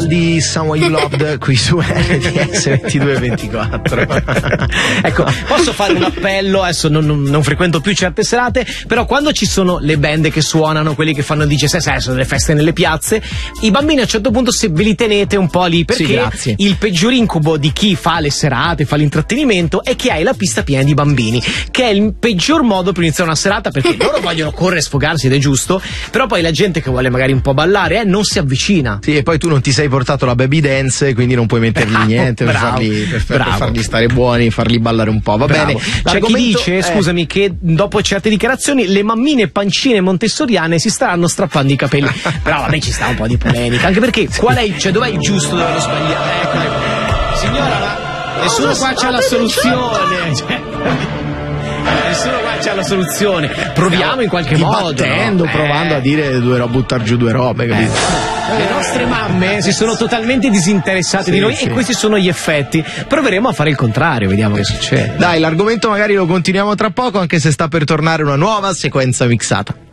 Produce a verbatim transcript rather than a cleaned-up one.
di Someone You Loved qui su R T S ventidue e ventiquattro. Ecco, posso fare un appello, adesso non, non, non frequento più certe serate, però quando ci sono le band che suonano, quelli che fanno D J set, sai, sono delle feste nelle piazze, i bambini a un certo punto se ve li tenete un po' lì, perché sì, il peggior incubo di chi fa le serate, fa l'intrattenimento, è che hai la pista piena di bambini, che è il peggior modo per iniziare una serata, perché loro vogliono correre e sfogarsi ed è giusto, però poi la gente che vuole magari un po' ballare eh, non si avvicina. Sì, e poi tu non ti sei portato la baby dance, quindi non puoi mettergli Bravo, niente per, bravo, farli, per, per bravo. farli stare buoni, farli ballare un po', va Bravo. bene. C'è chi dice, eh, scusami, che dopo certe dichiarazioni le mammine pancine montessoriane si staranno strappando i capelli. Però vabbè, ci sta un po' di polemica, anche perché sì. qual è il, cioè dov'è il giusto, dove lo sbagliato? Ecco, ecco. Signora, ma nessuno qua c'ha la soluzione. Cioè, nessuno qua c'ha la soluzione. Proviamo in qualche modo. Dibattendo, no? provando eh. a dire due robe, buttar giù due robe, capito? Eh. Le nostre mamme si sono totalmente disinteressate sì, di noi sì. e questi sono gli effetti. Proveremo a fare il contrario, vediamo che succede. Dai, l'argomento magari lo continuiamo tra poco, anche se sta per tornare una nuova sequenza mixata.